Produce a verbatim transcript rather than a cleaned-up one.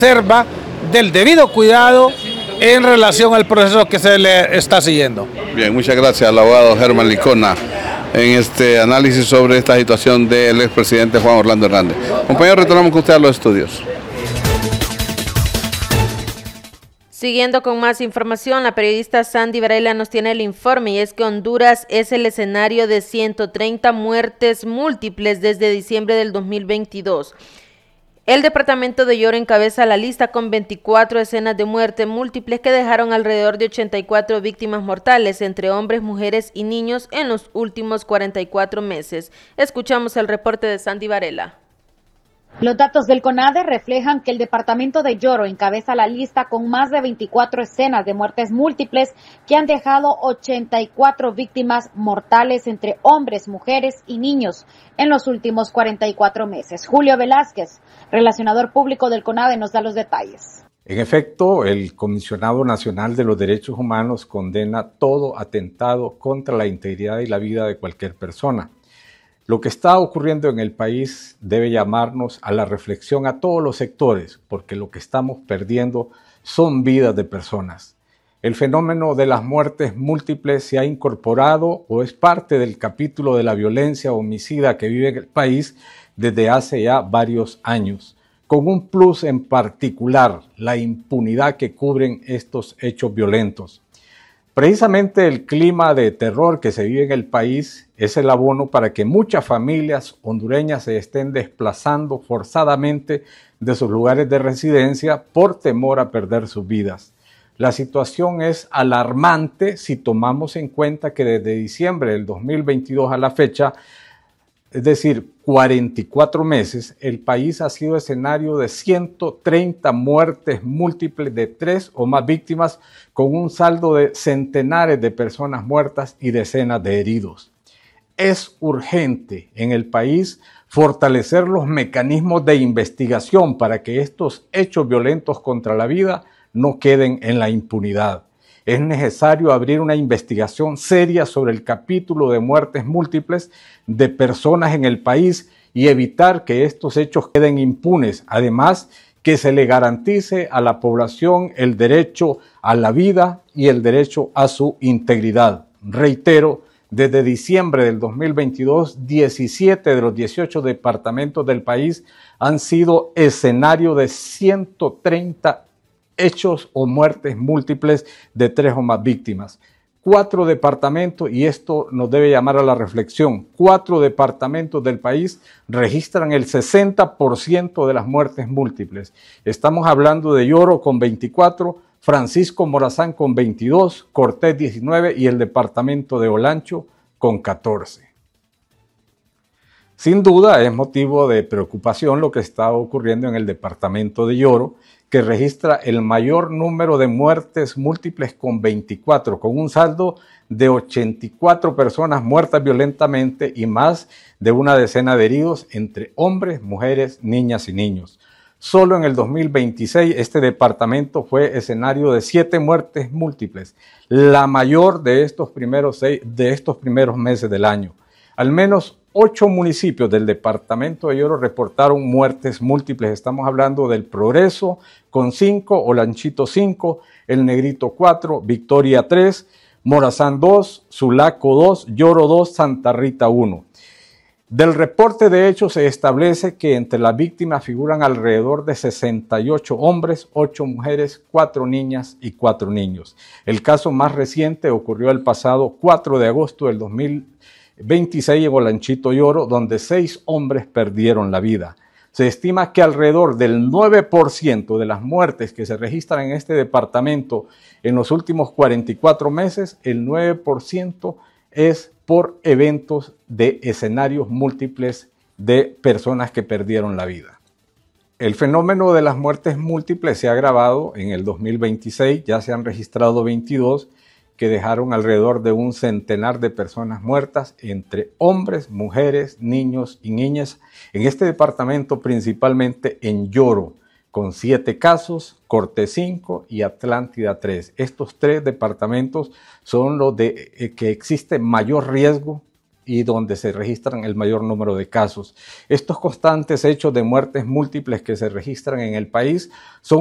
reserva del debido cuidado en relación al proceso que se le está siguiendo. Bien, muchas gracias al abogado Germán Licona en este análisis sobre esta situación del expresidente Juan Orlando Hernández. Compañero, retornamos con usted a los estudios. Siguiendo con más información, la periodista Sandy Varela nos tiene el informe y es que Honduras es el escenario de ciento treinta muertes múltiples desde diciembre del dos mil veintidós. El departamento de Yoro encabeza la lista con veinticuatro escenas de muerte múltiples que dejaron alrededor de ochenta y cuatro víctimas mortales entre hombres, mujeres y niños en los últimos cuarenta y cuatro meses. Escuchamos el reporte de Sandy Varela. Los datos del CONADE reflejan que el departamento de Yoro encabeza la lista con más de veinticuatro escenas de muertes múltiples que han dejado ochenta y cuatro víctimas mortales entre hombres, mujeres y niños en los últimos cuarenta y cuatro meses. Julio Velázquez, relacionador público del CONADE, nos da los detalles. En efecto, el Comisionado Nacional de los Derechos Humanos condena todo atentado contra la integridad y la vida de cualquier persona. Lo que está ocurriendo en el país debe llamarnos a la reflexión a todos los sectores, porque lo que estamos perdiendo son vidas de personas. El fenómeno de las muertes múltiples se ha incorporado o es parte del capítulo de la violencia homicida que vive el país desde hace ya varios años, con un plus en particular, la impunidad que cubren estos hechos violentos. Precisamente el clima de terror que se vive en el país es el abono para que muchas familias hondureñas se estén desplazando forzadamente de sus lugares de residencia por temor a perder sus vidas. La situación es alarmante si tomamos en cuenta que desde diciembre del dos mil veintidós a la fecha, es decir, cuarenta y cuatro meses, el país ha sido escenario de ciento treinta muertes múltiples de tres o más víctimas, con un saldo de centenares de personas muertas y decenas de heridos. Es urgente en el país fortalecer los mecanismos de investigación para que estos hechos violentos contra la vida no queden en la impunidad. Es necesario abrir una investigación seria sobre el capítulo de muertes múltiples de personas en el país y evitar que estos hechos queden impunes. Además, que se le garantice a la población el derecho a la vida y el derecho a su integridad. Reitero, desde diciembre del dos mil veintidós, diecisiete de los dieciocho departamentos del país han sido escenario de ciento treinta hechos o muertes múltiples de tres o más víctimas. Cuatro departamentos, y esto nos debe llamar a la reflexión, cuatro departamentos del país registran el sesenta por ciento de las muertes múltiples. Estamos hablando de Yoro con veinticuatro, Francisco Morazán con veintidós, Cortés diecinueve y el departamento de Olancho con catorce. Sin duda es motivo de preocupación lo que está ocurriendo en el departamento de Yoro, que registra el mayor número de muertes múltiples con veinticuatro, con un saldo de ochenta y cuatro personas muertas violentamente y más de una decena de heridos entre hombres, mujeres, niñas y niños. Solo en el dos mil veintiséis este departamento fue escenario de siete muertes múltiples, la mayor de estos primeros, seis, de estos primeros meses del año. Al menos ocho municipios del departamento de Yoro reportaron muertes múltiples. Estamos hablando del Progreso con cinco, Olanchito cinco, El Negrito cuatro, Victoria tres, Morazán dos, Sulaco dos, Yoro dos, Santa Rita uno. Del reporte de hechos se establece que entre las víctimas figuran alrededor de sesenta y ocho hombres, ocho mujeres, cuatro niñas y cuatro niños. El caso más reciente ocurrió el pasado cuatro de agosto del dos mil veintiséis en Olanchito Yoro, donde seis hombres perdieron la vida. Se estima que alrededor del nueve por ciento de las muertes que se registran en este departamento en los últimos cuarenta y cuatro meses, el nueve por ciento es por eventos de escenarios múltiples de personas que perdieron la vida. El fenómeno de las muertes múltiples se ha agravado en el dos mil veintiséis, ya se han registrado veintidós, que dejaron alrededor de un centenar de personas muertas entre hombres, mujeres, niños y niñas en este departamento, principalmente en Yoro, con siete casos, Cortés cinco y Atlántida tres. Estos tres departamentos son los de eh, que existe mayor riesgo y donde se registran el mayor número de casos. Estos constantes hechos de muertes múltiples que se registran en el país son